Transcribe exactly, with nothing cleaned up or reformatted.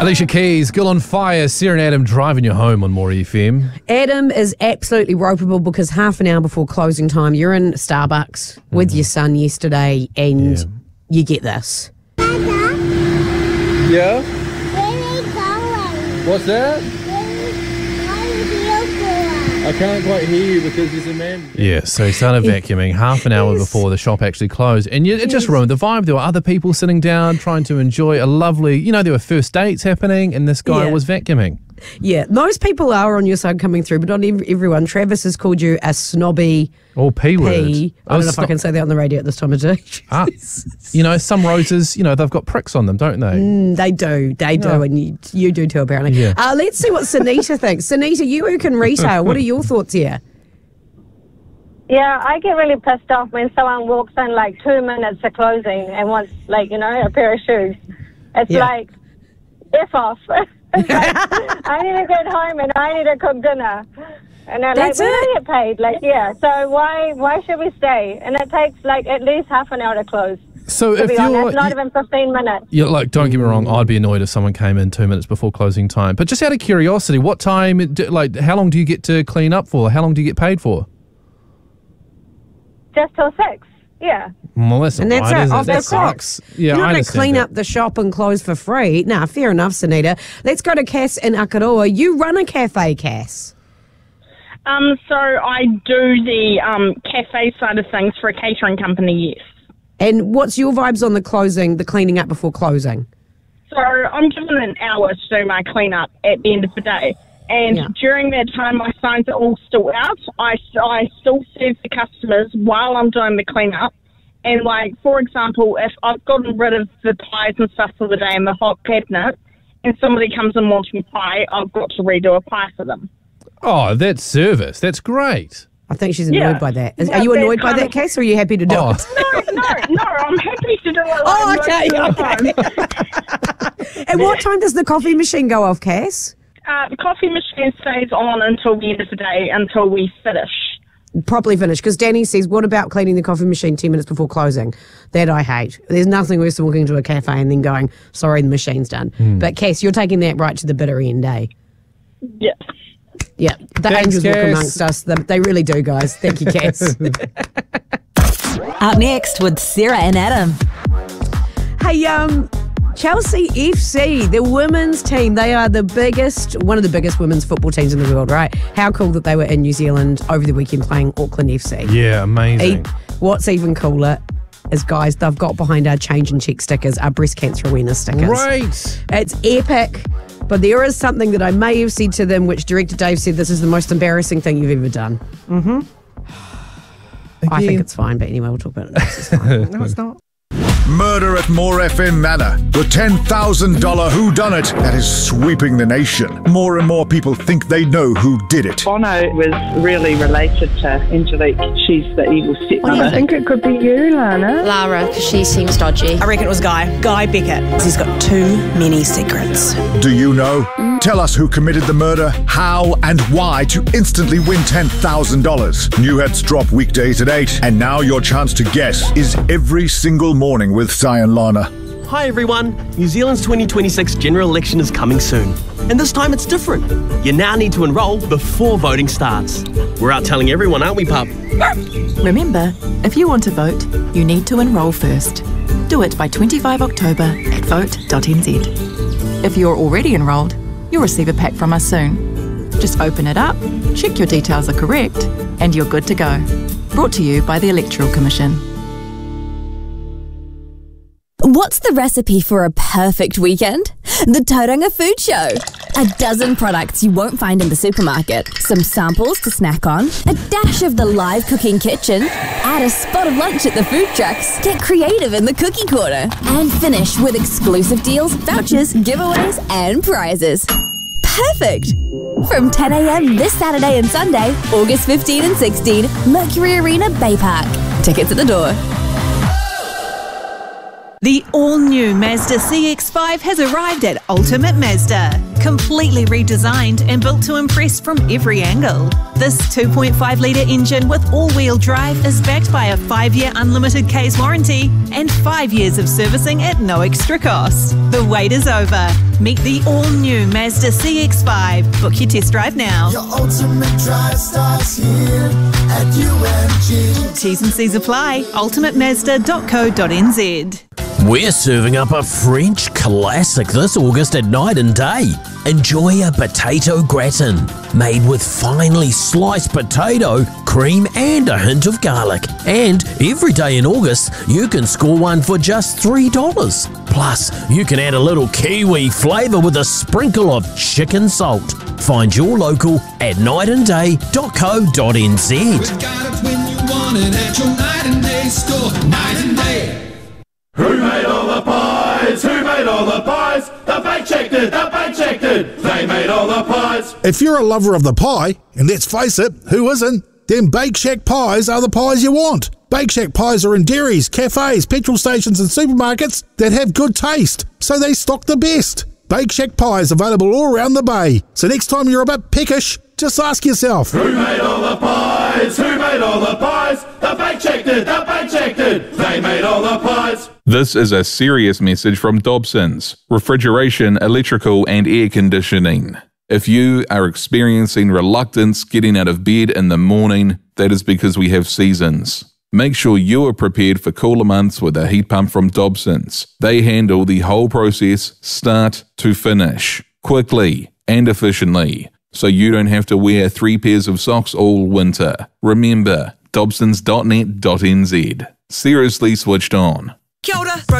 Alicia Keys, Girl on Fire, Sarah and Adam driving you home on More F M. Adam is absolutely ropeable because half an hour before closing time, you're in Starbucks mm-hmm. with your son yesterday and yeah. you get this. Dada? Yeah? Where are you going? What's that? I can't quite hear you because there's a man. Yeah, so he started vacuuming half an hour yes. before the shop actually closed. And it just yes. ruined the vibe. There were other people sitting down trying to enjoy a lovely, you know, there were first dates happening and this guy yeah. was vacuuming. Yeah, most people are on your side coming through, but not everyone. Travis has called you a snobby Oh, P word. P. I don't oh, know if I can say that on the radio at this time of day. Ah, you know, some roses, you know, they've got pricks on them, don't they? Mm, they do. They do, yeah. and you, you do too, apparently. Yeah. Uh, let's see what Sunita thinks. Sunita, you who can retail, what are your thoughts here? Yeah, I get really pissed off when someone walks in like two minutes to closing and wants, like, you know, a pair of shoes. It's yeah. like, F off. It's like, I need to get home and I need to cook dinner. And they're That's like, we it? don't get paid. Like, yeah, so why why should we stay? And it takes like at least half an hour to close. So to if be you're honest, not even fifteen minutes. Yeah, like, don't get me wrong, I'd be annoyed if someone came in two minutes before closing time. But just out of curiosity, what time, like, how long do you get to clean up for? How long do you get paid for? Just till six, yeah. Well, that's and that's right, it, off that the sucks. clock. Yeah, You're not I going to clean that. up the shop and close for free. Nah, fair enough, Sunita. Let's go to Cass in Akaroa. You run a cafe, Cass. Um, so I do the um, cafe side of things for a catering company, yes. And what's your vibes on the closing, the cleaning up before closing? So I'm given an hour to do my clean up at the end of the day. And yeah. during that time, my signs are all still out. I, I still serve the customers while I'm doing the clean up. And, like, for example, if I've gotten rid of the pies and stuff for the day in the hot cabinet and somebody comes and wants me pie, I've got to redo a pie for them. Oh, that's service. That's great. I think she's annoyed yeah. by that. Is, yeah, are you annoyed by that, of, Cass, or are you happy to do oh. it? No, no, no. I'm happy to do it. Like Oh, okay. okay. At what time does the coffee machine go off, Cass? Uh, the coffee machine stays on until the end of the day, until we finish. Properly finished, because Danny says, what about cleaning the coffee machine ten minutes before closing? That I hate. There's nothing worse than walking into a cafe and then going, sorry, the machine's done. Mm. But Cass, you're taking that right to the bitter end, eh? Yeah. Yeah, the Thanks, angels Cass. walk amongst us. They really do, guys. Thank you, Cass. Up next with Sarah and Adam. Hey, um... Chelsea F C, the women's team, they are the biggest, one of the biggest women's football teams in the world, right? How cool that they were in New Zealand over the weekend playing Auckland F C. Yeah, amazing. What's even cooler is, guys, they've got behind our change and check stickers, our breast cancer awareness stickers. Right. It's epic, but there is something that I may have said to them, which Director Dave said, this is the most embarrassing thing you've ever done. Mm-hmm. I think it's fine, but anyway, we'll talk about it next. It's fine. No, it's not. Murder at More F M Manor. The ten thousand dollars whodunit that is sweeping the nation. More and more people think they know who did it. Bono was really related to Angelique. She's the evil stepmother. I think it could be you, Lana. Lara, because she seems dodgy. I reckon it was Guy. Guy Beckett. He's got too many secrets. Do you know? Mm. Tell us who committed the murder, how and why to instantly win ten thousand dollars. New heads drop weekdays at eight. And now your chance to guess is every single morning with Si and Lana. Hi everyone, New Zealand's twenty twenty-six general election is coming soon. And this time it's different. You now need to enrol before voting starts. We're out telling everyone, aren't we, pup? Remember, if you want to vote, you need to enrol first. Do it by the twenty-fifth of October at vote dot n z. If you're already enrolled, you'll receive a pack from us soon. Just open it up, check your details are correct, and you're good to go. Brought to you by the Electoral Commission. What's the recipe for a perfect weekend? The Tauranga Food Show. A dozen products you won't find in the supermarket, some samples to snack on, a dash of the live cooking kitchen, add a spot of lunch at the food trucks, get creative in the cookie corner, and finish with exclusive deals, vouchers, giveaways, and prizes. Perfect! From ten a m this Saturday and Sunday, August fifteenth and sixteenth, Mercury Arena, Bay Park. Tickets at the door. The all-new Mazda C X five has arrived at Ultimate Mazda. Completely redesigned and built to impress from every angle. This two point five litre engine with all-wheel drive is backed by a five-year unlimited K's warranty and five years of servicing at no extra cost. The wait is over. Meet the all-new Mazda C X five. Book your test drive now. Your ultimate drive starts here at U M G. T's and C's apply. ultimate mazda dot co dot n z. We're serving up a French classic this August at Night and Day. Enjoy a potato gratin made with finely sliced potato, cream and a hint of garlic. And every day in August, you can score one for just three dollars. Plus, you can add a little kiwi flavour with a sprinkle of chicken salt. Find your local at night and day dot co dot n z. We got it when you want it at your Night and Day store. Night and Day. Who made all the pies? Who made all the pies? The Bake Shack did, the Bake Shack did. They made all the pies. If you're a lover of the pie, and let's face it, who isn't? Then Bake Shack pies are the pies you want. Bake Shack pies are in dairies, cafes, petrol stations and supermarkets that have good taste, so they stock the best. Bake Shack pies available all around the bay. So next time you're a bit peckish, just ask yourself, who made all the pies? Who made all the pies? The Bake Shack did, the Bake Shack did. They made all the pies. This is a serious message from Dobsons, refrigeration, electrical and air conditioning. If you are experiencing reluctance getting out of bed in the morning, that is because we have seasons. Make sure you are prepared for cooler months with a heat pump from Dobsons. They handle the whole process start to finish, quickly and efficiently, so you don't have to wear three pairs of socks all winter. Remember, dobsons dot net dot n z. Seriously switched on. Kia ora.